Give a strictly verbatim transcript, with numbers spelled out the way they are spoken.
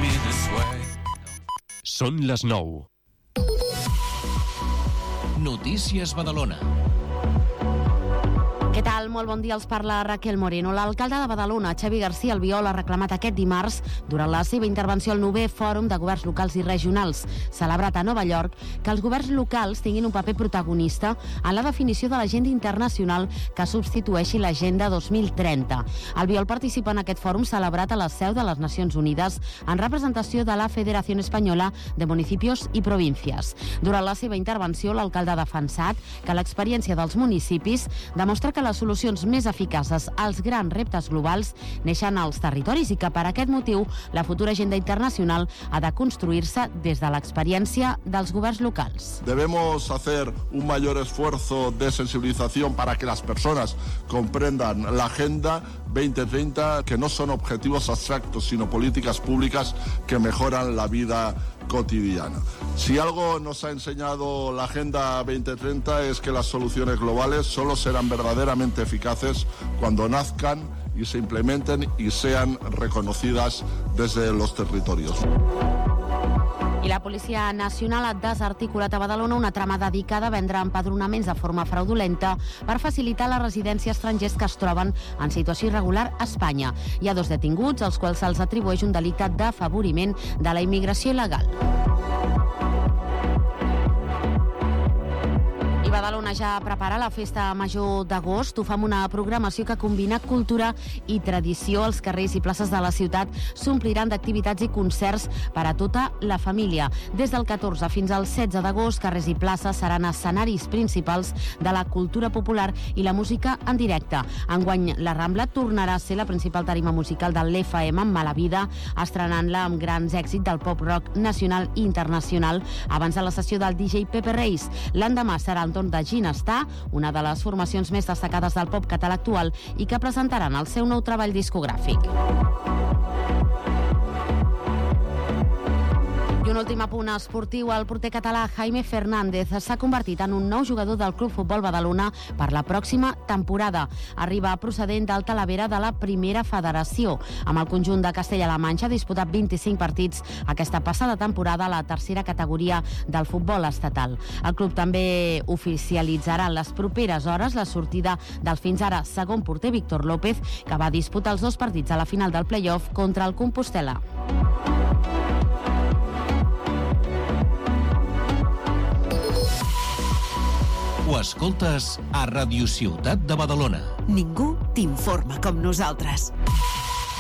me this way. Són les nou. Notícies Badalona. Què tal? Molt bon dia, els parla Raquel Moreno. L'alcalde de Badalona, Xavi García Albiol, ha reclamat aquest dimarts, durant la seva intervenció al novè Fòrum de Governs Locals i Regionals, celebrat a Nova York, que els governs locals tinguin un paper protagonista en la definició de l'agenda internacional que substitueixi l'Agenda dos mil trenta. Albiol participa en aquest fòrum celebrat a la seu de les Nacions Unides en representació de la Federació Espanyola de Municipios i Províncies. Durant la seva intervenció, l'alcalde ha defensat que l'experiència dels municipis demostra que les solucions més eficaces als grans reptes globals neixen als territoris i que per aquest motiu la futura agenda internacional ha de construir-se des de l'experiència dels governs locals. Debemos hacer un mayor esfuerzo de sensibilización para que las personas comprendan la Agenda veinte treinta, que no son objetivos abstractos, sino políticas públicas que mejoran la vida cotidiana. Si algo nos ha enseñado la Agenda veinte treinta es que las soluciones globales solo serán verdaderamente eficaces cuando nazcan y se implementen y sean reconocidas desde los territorios. I la Policia Nacional ha desarticulat a Badalona una trama dedicada a vendre empadronaments de forma fraudulenta per facilitar la residència a estrangers que es troben en situació irregular a Espanya. Hi ha dos detinguts, als quals se'ls atribueix un delicte d'afavoriment de la immigració il·legal. Badalona ja prepara la festa major d'agost. Ho fa amb una programació que combina cultura i tradició. Els carrers i places de la ciutat s'ompliran d'activitats i concerts per a tota la família. Des del catorze fins al setze d'agost, carrers i places seran escenaris principals de la cultura popular i la música en directe. Enguany, la Rambla tornarà a ser la principal tarima musical de l'F M amb Mala Vida, estrenant-la amb grans èxits del pop-rock nacional i internacional abans de la sessió del D J Pepe Reis. L'endemà serà el torn de Ginestar, una de les formacions més destacades del pop català actual i que presentaran el seu nou treball discogràfic. I un últim apunt esportiu, el porter català Jaime Fernández s'ha convertit en un nou jugador del Club Futbol Badalona per la pròxima temporada. Arriba procedent del Talavera de la Primera Federació. Amb el conjunt de Castella-La Manxa ha disputat vint-i-cinc partits aquesta passada temporada a la tercera categoria del futbol estatal. El club també oficialitzarà en les properes hores la sortida del fins ara segon porter Víctor López, que va disputar els dos partits a la final del play-off contra el Compostel·la. Ho escoltes a Ràdio Ciutat de Badalona. Ningú t'informa com nosaltres.